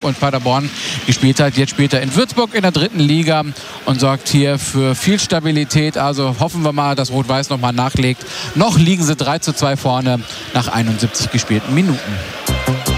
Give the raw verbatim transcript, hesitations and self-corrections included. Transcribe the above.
und Paderborn gespielt hat. Jetzt spielt er in Würzburg in der dritten Liga und sorgt hier für viel Stabilität. Also hoffen wir mal, dass Rot-Weiß noch mal nachlegt. Noch liegen sie drei zu zwei vorne nach einundsiebzig gespielten Minuten.